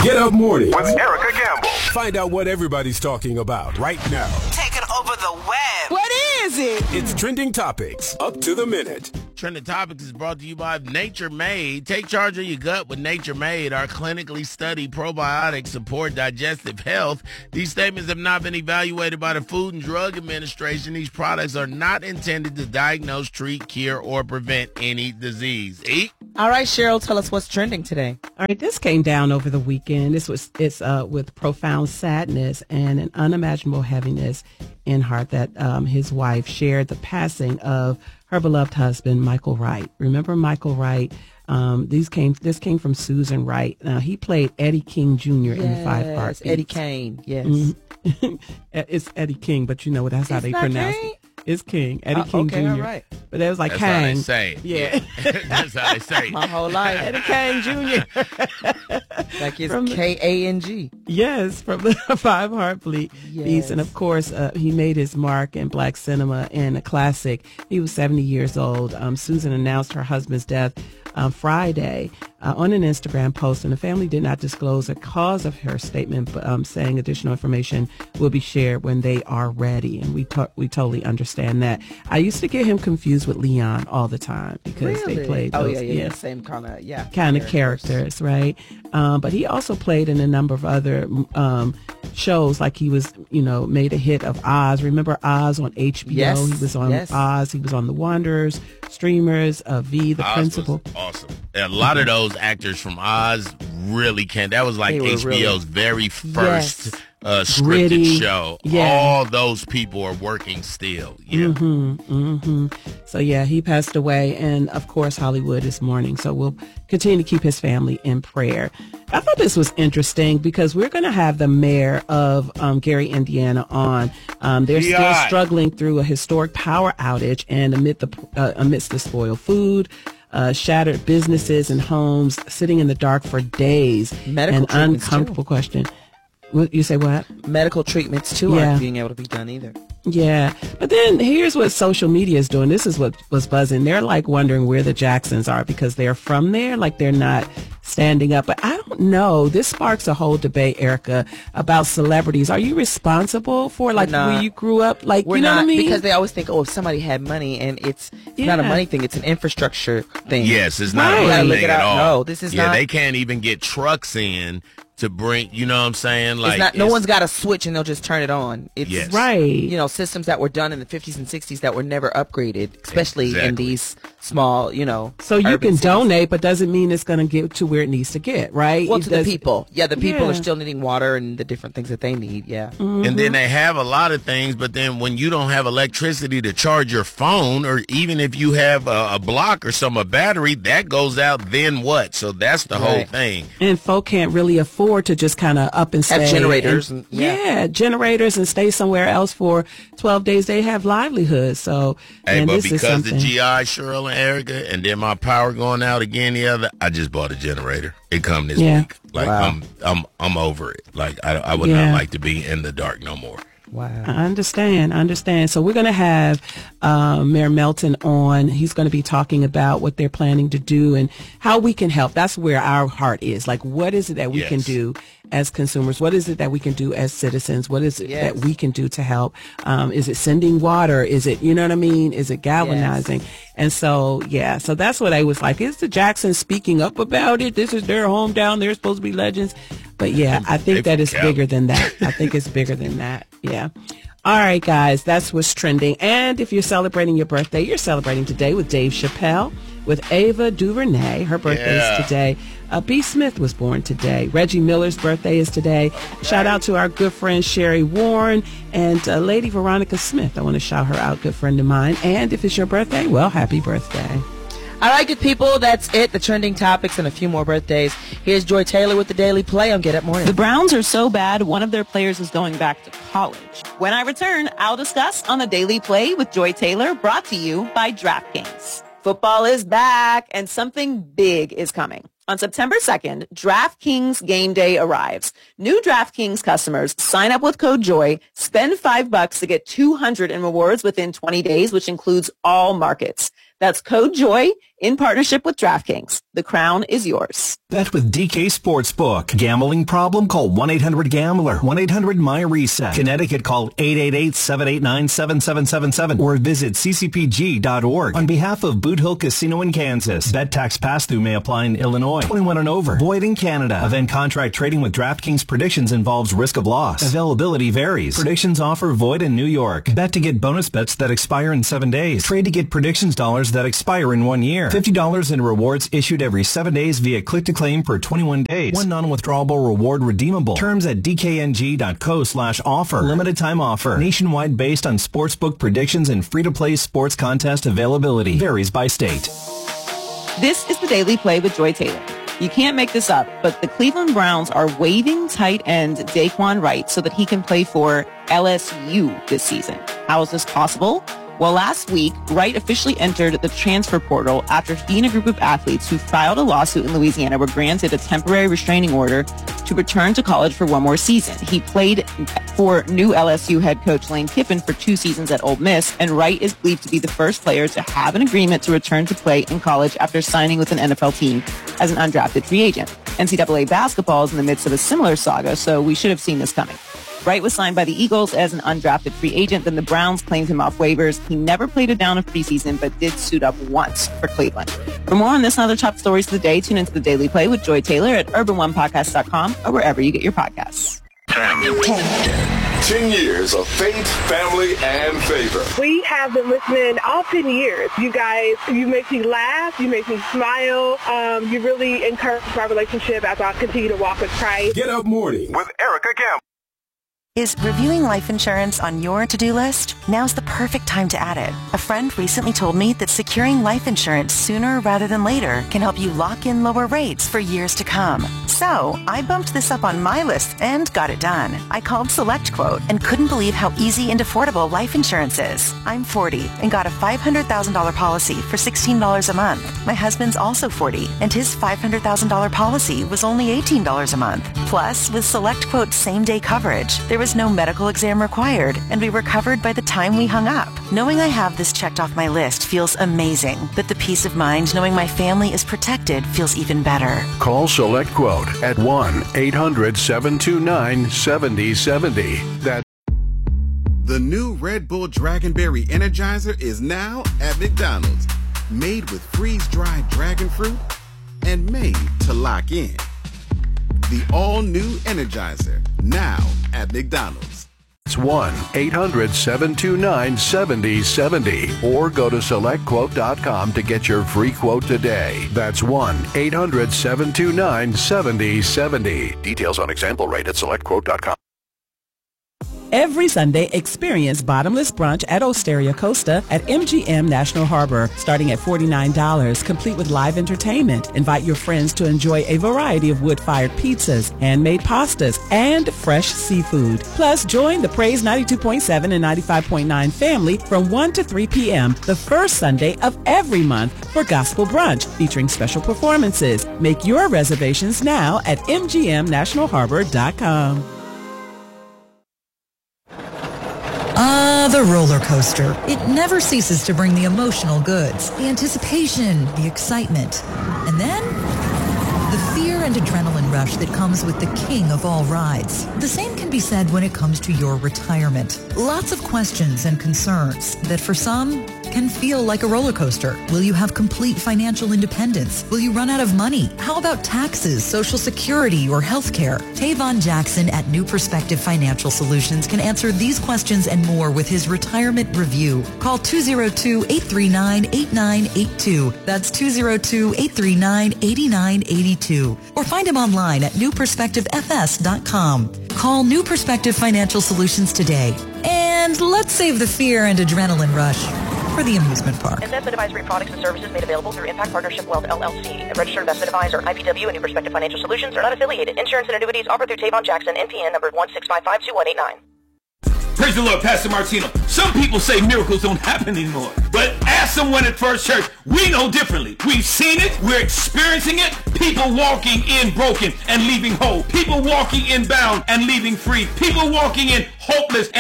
Get Up Mornings with Erica Campbell. Find out what everybody's talking about right now. Taking over the web. What is it? It's Trending Topics, up to the minute. Trending Topics is brought to you by Nature Made. Take charge of your gut with Nature Made. Our clinically studied probiotics support digestive health. These statements have not been evaluated by the Food and Drug Administration. These products are not intended to diagnose, treat, cure, or prevent any disease. All right, Cheryl, tell us what's trending today. All right, this came down over the weekend. It's with profound sadness and an unimaginable heaviness in heart that his wife shared the passing of her beloved husband, Michael Wright. Remember Michael Wright? This came from Susan Wright. Now, he played Eddie King Jr. in the Five Heartbeats. Eddie Kane, yes. Mm-hmm. It's Eddie King, but you know that's how they pronounce it. It's King, Eddie King Jr. All right. But that was like That's Kang. how they say it. Yeah. That's how they say it. My whole life. Eddie King Jr. Like it's K-A-N-G. Yes, from the Five Heartbeats. Yes. And of course, he made his mark in black cinema in a classic. He was 70 years old. Susan announced her husband's death Friday on an Instagram post, and the family did not disclose the cause of her statement, but saying additional information will be shared when they are ready. And we totally understand that. I used to get him confused with Leon all the time because they played those, same kind of characters, right? But he also played in a number of other shows, like he was, made a hit of Oz. Remember Oz on HBO? Yes. He was on Oz. He was on The Wanderers, Streamers, V, The Oz Principal. Was awesome. A lot of those actors from Oz really can. That was like HBO's very first scripted Gritty. show. Yeah. All those people are working still. Yeah. So he passed away, and of course Hollywood is mourning. So we'll continue to keep his family in prayer. I thought this was interesting because we're going to have the mayor of Gary, Indiana on. They're still struggling through a historic power outage, and amidst the spoiled food, shattered businesses and homes, sitting in the dark for days. Medical an uncomfortable question. You say what? Medical treatments, too, aren't being able to be done either. Yeah. But then here's what social media is doing. This is what was buzzing. They're like wondering where the Jacksons are because they're from there. Like they're not standing up. But I don't know. This sparks a whole debate, Erica, about celebrities. Are you responsible for where you grew up? Like, We're you know not, what I mean? Because they always think, if somebody had money, and it's not a money thing. It's an infrastructure thing. Yes, it's not a Right. money thing at all. No, this is not. They can't even get trucks in to bring, you know what I'm saying? Like, it's not, no one's got a switch and they'll just turn it on. It's right. Systems that were done in the 50s and 60s that were never upgraded, especially in these small, So you can cities. donate, but doesn't mean it's going to get to where it needs to get, right? Well, to the people. Yeah, the people Yeah. are still needing water and the different things that they need, And then they have a lot of things, but then when you don't have electricity to charge your phone, or even if you have a block or a battery, that goes out, then what? So that's the whole thing. And folk can't really afford to just kind of up and stay. Have generators. Generators and stay somewhere else for 12 days. They have livelihoods. So, Hey, but this is because the something. GI, Cheryl and Erica, and then my power going out again I just bought a generator. It come this week. Like I'm over it. Like I would not like to be in the dark no more. Wow. I understand. So we're going to have Mayor Melton on. He's going to be talking about what they're planning to do and how we can help. That's where our heart is. Like, what is it that we can do as consumers? What is it that we can do as citizens? What is it that we can do to help? Is it sending water? Is it, you know what I mean? Is it galvanizing? And so, so that's what I was like. Is the Jacksons speaking up about it? This is their hometown. They're supposed to be legends. But I think that it's bigger than that. I think it's bigger than that. Yeah. All right, guys, that's what's trending. And if you're celebrating your birthday, you're celebrating today with Dave Chappelle, with Ava DuVernay. Her birthday is today. B. Smith was born today. Reggie Miller's birthday is today. Shout out to our good friend Sherry Warren and Lady Veronica Smith. I want to shout her out, good friend of mine. And if it's your birthday, well, happy birthday. All right, good people, that's it. The trending topics and a few more birthdays. Here's Joy Taylor with the Daily Play on Get Up Morning. The Browns are so bad, one of their players is going back to college. When I return, I'll discuss on the Daily Play with Joy Taylor, brought to you by DraftKings. Football is back, and something big is coming. On September 2nd, DraftKings Game Day arrives. New DraftKings customers sign up with code JOY, spend $5 to get $200 in rewards within 20 days, which includes all markets. That's code JOY in partnership with DraftKings. The crown is yours. Bet with DK Sportsbook. Gambling problem? Call 1-800-GAMBLER. 1-800-MY-RESET. Connecticut, call 888-789-7777 or visit ccpg.org. On behalf of Boot Hill Casino in Kansas, bet tax pass-through may apply in Illinois. 21 and over. Void in Canada. Event contract trading with DraftKings predictions involves risk of loss. Availability varies. Predictions offer void in New York. Bet to get bonus bets that expire in 7 days. Trade to get predictions dollars that expire in 1 year. $50 in rewards issued every 7 days via click-to-claim per 21 days. One non-withdrawable reward redeemable. Terms at dkng.co/offer. Limited time offer. Nationwide based on sportsbook predictions and free-to-play sports contest availability. Varies by state. This is the Daily Play with Joy Taylor. You can't make this up, but the Cleveland Browns are waiving tight end Daquan Wright so that he can play for LSU this season. How is this possible? Well, last week, Wright officially entered the transfer portal after he and a group of athletes who filed a lawsuit in Louisiana were granted a temporary restraining order to return to college for one more season. He played for new LSU head coach Lane Kiffin for 2 seasons at Ole Miss, and Wright is believed to be the first player to have an agreement to return to play in college after signing with an NFL team as an undrafted free agent. NCAA basketball is in the midst of a similar saga, so we should have seen this coming. Wright was signed by the Eagles as an undrafted free agent. Then the Browns claimed him off waivers. He never played a down of preseason, but did suit up once for Cleveland. For more on this and other top stories of the day, tune into the Daily Play with Joy Taylor at urban1podcast.com or wherever you get your podcasts. 10 years of faith, family, and favor. We have been listening all 10 years. You guys, you make me laugh. You make me smile. You really encourage my relationship as I continue to walk with Christ. Get Up Morning with Erica Campbell. Is reviewing life insurance on your to-do list? Now's the perfect time to add it. A friend recently told me that securing life insurance sooner rather than later can help you lock in lower rates for years to come. So, I bumped this up on my list and got it done. I called SelectQuote and couldn't believe how easy and affordable life insurance is. I'm 40 and got a $500,000 policy for $16 a month. My husband's also 40 and his $500,000 policy was only $18 a month. Plus, with SelectQuote's same-day coverage, there was no medical exam required, and we were covered by the time we hung up. Knowing I have this checked off my list feels amazing, but the peace of mind knowing my family is protected feels even better. Call SelectQuote at 1-800-729-7070. That's the new Red Bull Dragonberry Energizer is now at McDonald's. Made with freeze-dried dragon fruit and made to lock in. The all-new Energizer, now at McDonald's. It's 1-800-729-7070 or go to SelectQuote.com to get your free quote today. That's 1-800-729-7070. Details on example rate at SelectQuote.com. Every Sunday, experience bottomless brunch at Osteria Costa at MGM National Harbor, starting at $49, complete with live entertainment. Invite your friends to enjoy a variety of wood-fired pizzas, handmade pastas, and fresh seafood. Plus, join the Praise 92.7 and 95.9 family from 1 to 3 p.m. the first Sunday of every month for Gospel Brunch, featuring special performances. Make your reservations now at mgmnationalharbor.com. The roller coaster. It never ceases to bring the emotional goods, the anticipation, the excitement, and then the fear and adrenaline rush that comes with the king of all rides. The same can be said when it comes to your retirement. Lots of questions and concerns that for some can feel like a roller coaster. Will you have complete financial independence? Will you run out of money? How about taxes, Social Security, or health care? Tavon Jackson at New Perspective Financial Solutions can answer these questions and more with his retirement review. Call 202-839-8982. That's 202-839-8982. Or find him online at newperspectivefs.com. Call New Perspective Financial Solutions today. And let's save the fear and adrenaline rush for the amusement park. Investment advisory products and services made available through Impact Partnership Wealth, LLC. A registered investment advisor, IPW, and New Perspective Financial Solutions are not affiliated. Insurance and annuities offered through Tavon Jackson, NPN number 16552-189. Praise the Lord, Pastor Martino. Some people say miracles don't happen anymore. But ask someone at First Church, we know differently. We've seen it. We're experiencing it. People walking in broken and leaving whole. People walking in bound and leaving free. People walking in hopeless and